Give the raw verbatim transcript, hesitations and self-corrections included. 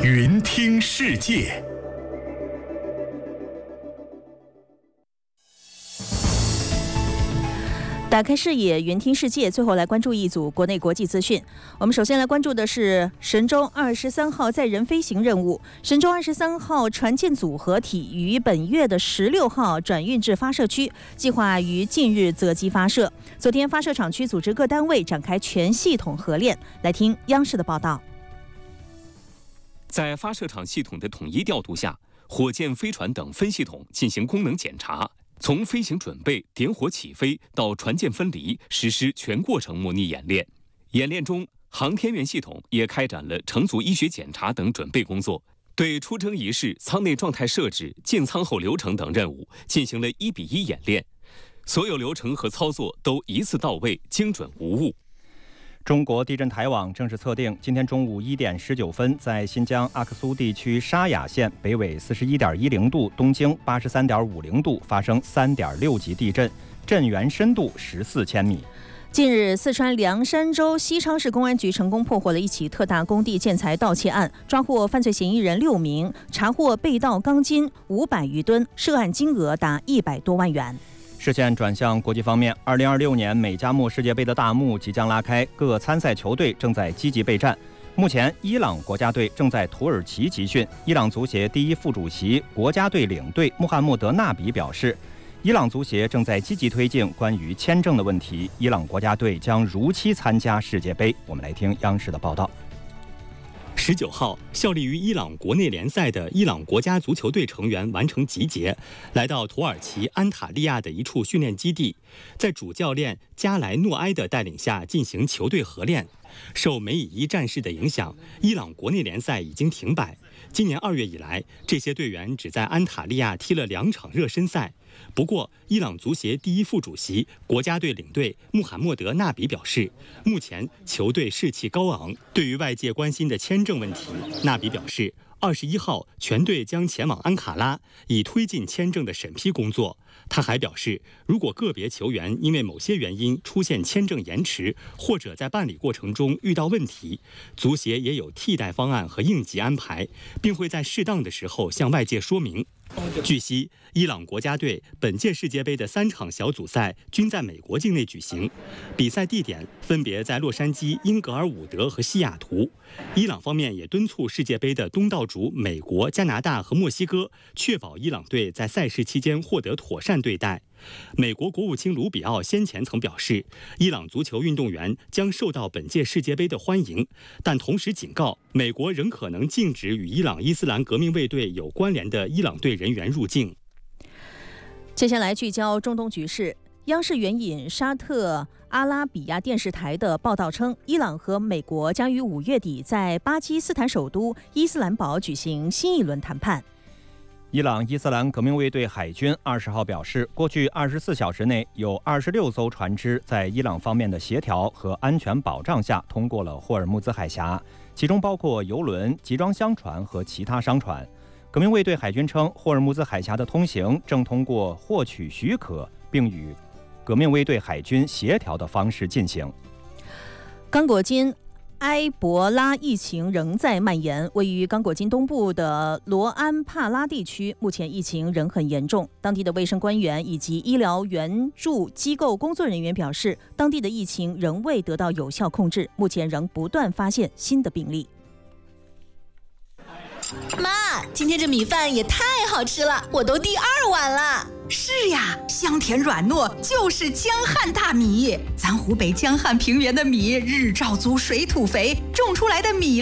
云听世界。 打开视野，云听世界。最后来关注一组国内国际资讯。我们首先来关注的是神舟二十三号载人飞行任务。神舟二十三号船舰组合体于本月的十六号转运至发射区，计划于近日择机发射。昨天，发射场区组织各单位展开全系统合练。来听央视的报道。 在发射场系统的统一调度下，火箭、飞船等分系统进行功能检查。从飞行准备、点火起飞到船舰分离，实施全过程模拟演练。演练中，航天员系统也开展了乘组医学检查等准备工作，对出征仪式、舱内状态设置、进舱后流程等任务进行了一比一演练，所有流程和操作都一次到位、精准无误。 中国地震台网正式测定，今天中午一点十九分，在新疆阿克苏地区沙雅县北纬四十一点一零度、东经八十三点五零度发生三点六级地震，震源深度十四千米。 近日，四川凉山州西昌市公安局成功破获了一起特大工地建材盗窃案，抓获犯罪嫌疑人六名，查获被盗钢筋五百余吨，涉案金额达一百多万元。 视线转向国际方面，二零二六年美加墨世界杯的大幕即将拉开，各参赛球队正在积极备战。目前，伊朗国家队正在土耳其集训。伊朗足协第一副主席、国家队领队穆罕默德·纳比表示，伊朗足协正在积极推进关于签证的问题，伊朗国家队将如期参加世界杯。我们来听央视的报道。 十九号，效力于伊朗国内联赛的伊朗国家足球队成员完成集结，来到土耳其安塔利亚的一处训练基地，在主教练加莱诺埃的带领下进行球队合练。受梅以伊战事的影响，伊朗国内联赛已经停摆。今年二月以来，这些队员只在安塔利亚踢了两场热身赛。不过，伊朗足协第一副主席、国家队领队穆罕默德·纳比表示，目前球队士气高昂。对于外界关心的签证问题，纳比表示，二十一号全队将前往安卡拉，以推进签证的审批工作。他还表示，如果个别球员因为某些原因出现签证延迟，或者在办理过程中遇到问题，足协也有替代方案和应急安排，并会在适当的时候向外界说明。据悉，伊朗国家队本届世界杯的三场小组赛均在美国境内举行，比赛地点分别在洛杉矶、英格尔伍德和西雅图。伊朗方面也敦促世界杯的东道主美国、加拿大和墨西哥确保伊朗队在赛事期间获得妥善对待。美国国务卿卢比奥先前曾表示，伊朗足球运动员将受到本届世界杯的欢迎，但同时警告，美国仍可能禁止与伊朗伊斯兰革命卫队有关联的伊朗队人员入境。 接下来聚焦中东局势。央视援引沙特阿拉比亚电视台的报道称，伊朗和美国将于五月底在巴基斯坦首都伊斯兰堡举行新一轮谈判。 伊朗伊斯兰革命卫队海军二十号表示，过去二十四小时内有二十六艘船只在伊朗方面的协调和安全保障下通过了霍尔木兹海峡，其中包括油轮、集装箱船和其他商船。革命卫队海军称，霍尔木兹海峡的通行正通过获取许可并与革命卫队海军协调的方式进行。 刚果金埃博拉疫情仍在蔓延，位于刚果金东部的罗安帕拉地区，目前疫情仍很严重。当地的卫生官员以及医疗援助机构工作人员表示，当地的疫情仍未得到有效控制，目前仍不断发现新的病例。 妈，今天这米饭也太好吃了，我都第二碗了。 是呀，香甜软糯，就是江汉大米。咱湖北江汉平原的米日照足，水土肥，种出来的米